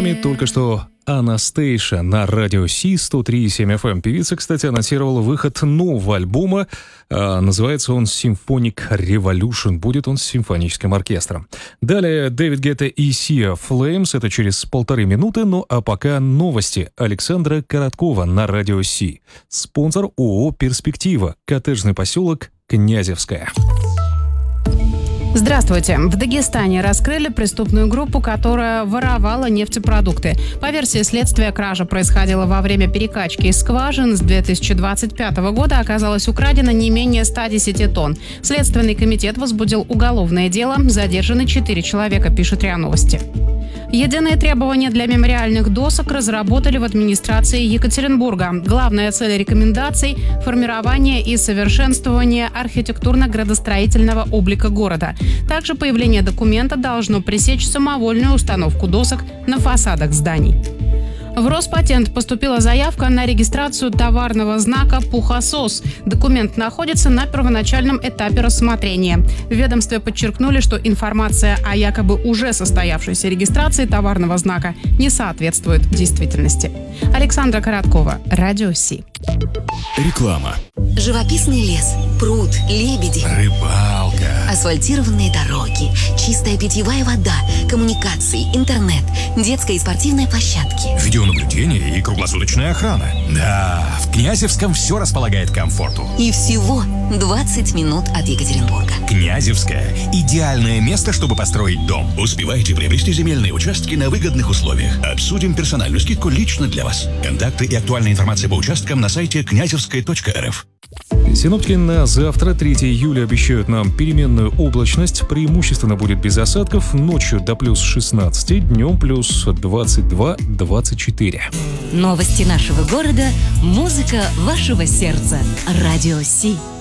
нами только что Анастейша на радио Си 103.7 FM. Певица, кстати, анонсировала выход нового альбома. Называется он Symphonic Revolution. Будет он с симфоническим оркестром. Далее Дэвид Гетта и Sia Flames. Это через 1,5 минуты. Ну а пока новости. Александра Короткова на радио Си. Спонсор ООО «Перспектива». Коттеджный поселок Князевская. Здравствуйте. В Дагестане раскрыли преступную группу, которая воровала нефтепродукты. По версии следствия, кража происходила во время перекачки из скважин. С 2025 года оказалось украдено не менее 110 тонн. Следственный комитет возбудил уголовное дело. Задержаны 4 человека, пишет РИА Новости. Единые требования для мемориальных досок разработали в администрации Екатеринбурга. Главная цель рекомендаций – формирование и совершенствование архитектурно-градостроительного облика города. Также появление документа должно пресечь самовольную установку досок на фасадах зданий. В Роспатент поступила заявка на регистрацию товарного знака «Пухосос». Документ находится на первоначальном этапе рассмотрения. В ведомстве подчеркнули, что информация о якобы уже состоявшейся регистрации товарного знака не соответствует действительности. Александра Короткова, радио Си. Реклама. Живописный лес, пруд, лебеди, Рыбалка. асфальтированные дороги, чистая питьевая вода, коммуникации, интернет, детская и спортивная площадки. Видеонаблюдение и круглосуточная охрана. Да, в Князевском все располагает к комфорту. И всего 20 минут от Екатеринбурга. Князевская – идеальное место, чтобы построить дом. Успевайте приобрести земельные участки на выгодных условиях. Обсудим персональную скидку лично для вас. Контакты и актуальная информация по участкам на сайте князевская.рф. Синоптики на завтра, 3 июля, обещают нам переменную облачность. Преимущественно будет без осадков. Ночью до плюс 16, днем плюс 22-24. Новости нашего города, музыка вашего сердца. Радио Си.